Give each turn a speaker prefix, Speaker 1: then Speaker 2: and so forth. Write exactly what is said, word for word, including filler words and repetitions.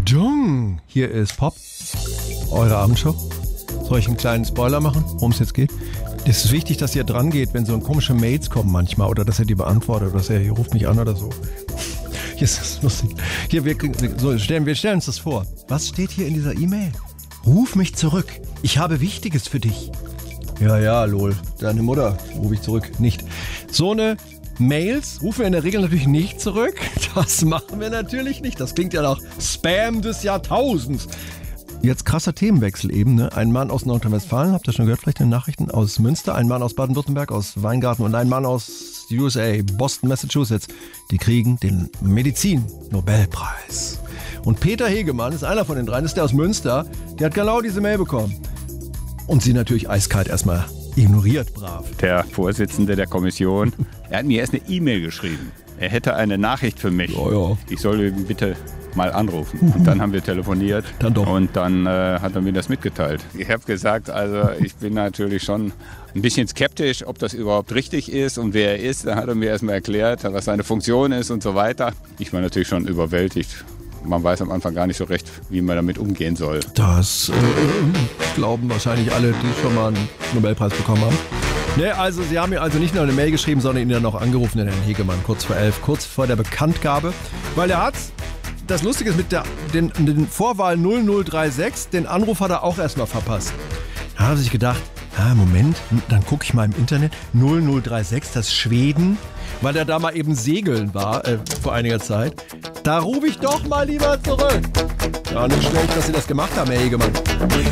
Speaker 1: Achtung! Hier ist Pop, eure Abendshow. Soll ich einen kleinen Spoiler machen, worum es jetzt geht? Es ist wichtig, dass ihr dran geht, wenn so komische Mails kommen manchmal oder dass ihr die beantwortet oder dass ihr, ihr ruft mich an oder so. Hier ist das lustig. Hier, wir, so, stellen, wir stellen uns das vor. Was steht hier in dieser E-Mail? Ruf mich zurück. Ich habe Wichtiges für dich. Ja, ja, lol. Deine Mutter rufe ich zurück. Nicht. So eine Mails rufen wir in der Regel natürlich nicht zurück. Das machen wir natürlich nicht. Das klingt ja nach Spam des Jahrtausends. Jetzt krasser Themenwechsel eben, ne? Ein Mann aus Nordrhein-Westfalen, habt ihr schon gehört, vielleicht in den Nachrichten, aus Münster, ein Mann aus Baden-Württemberg, aus Weingarten und ein Mann aus U S A, Boston, Massachusetts. Die kriegen den Medizin-Nobelpreis. Und Peter Hegemann ist einer von den dreien, ist der aus Münster, der hat genau diese Mail bekommen. Und sie natürlich eiskalt erstmal ignoriert, brav.
Speaker 2: Der Vorsitzende der Kommission, er hat mir erst eine E-Mail geschrieben. Er hätte eine Nachricht für mich.
Speaker 1: Ja, ja.
Speaker 2: Ich soll ihn bitte mal anrufen. Und dann haben wir telefoniert.
Speaker 1: Dann doch.
Speaker 2: Und dann äh, hat er mir das mitgeteilt. Ich habe gesagt, also ich bin natürlich schon ein bisschen skeptisch, ob das überhaupt richtig ist und wer er ist. Dann hat er mir erstmal erklärt, was seine Funktion ist und so weiter. Ich war natürlich schon überwältigt. Man weiß am Anfang gar nicht so recht, wie man damit umgehen soll.
Speaker 1: Das äh, glauben wahrscheinlich alle, die schon mal einen Nobelpreis bekommen haben. Ne, also Sie haben mir also nicht nur eine Mail geschrieben, sondern ihn dann noch angerufen, den Herrn Hegemann, kurz vor elf, kurz vor der Bekanntgabe. Weil er hat, das Lustige ist, mit der den, den Vorwahl null null drei sechs, den Anruf hat er auch erstmal verpasst. Da hat er sich gedacht, ah, Moment, dann gucke ich mal im Internet, null null drei sechs, das Schweden, weil er da mal eben segeln war, äh, vor einiger Zeit. Da rufe ich doch mal lieber zurück. Ja, nicht schlecht, dass Sie das gemacht haben, Herr Hegemann.